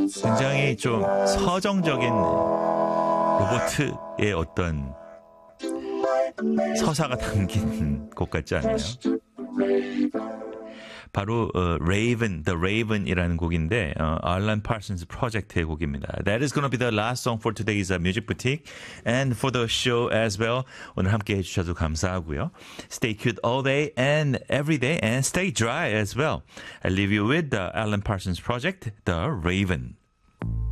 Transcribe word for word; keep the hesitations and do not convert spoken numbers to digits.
굉장히 좀 서정적인 로버트의 어떤 서사가 담긴 곡 같지 않나요? 바로 어, Raven, The Raven이라는 곡인데 어, 알란 파슨스 프로젝트의 곡입니다. That is going to be the last song for today's uh, Music Boutique and for the show as well. 오늘 함께 해주셔서 감사하고요. Stay cute all day and every day and stay dry as well. I leave you with the Alan Parsons Project, The Raven.